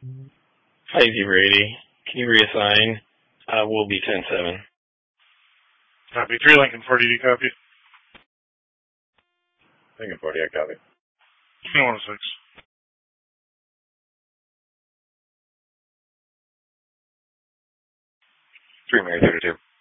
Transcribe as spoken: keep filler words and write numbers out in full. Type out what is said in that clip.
Hi, Z Brady. Can you reassign? Uh, we'll be ten seven. Copy. three Lincoln forty, D copy. Lincoln forty, I copy. one oh six. three Mary thirty-two.